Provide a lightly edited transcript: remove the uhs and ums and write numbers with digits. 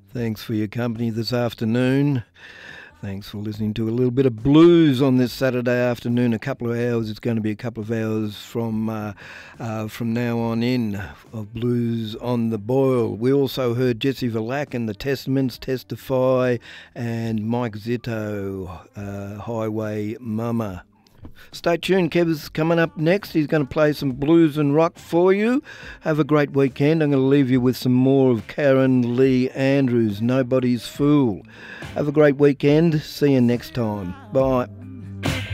Thanks for your company this afternoon. Thanks for listening to a little bit of blues on this Saturday afternoon. A couple of hours. It's going to be a couple of hours from now on in of blues on the boil. We also heard Jesse Verlack and the Testaments, Testify, and Mike Zito, Highway Mama. Stay tuned, Kev's coming up next. He's going to play some blues and rock for you. Have a great weekend. I'm going to leave you with some more of Karen Lee Andrews, Nobody's Fool. Have a great weekend. See you next time. Bye.